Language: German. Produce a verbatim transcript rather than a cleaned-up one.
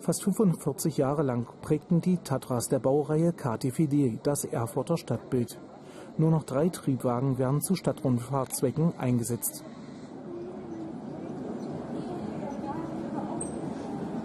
Fast fünfundvierzig Jahre lang prägten die Tatras der Baureihe K T V D das Erfurter Stadtbild. Nur noch drei Triebwagen werden zu Stadtrundfahrtzwecken eingesetzt.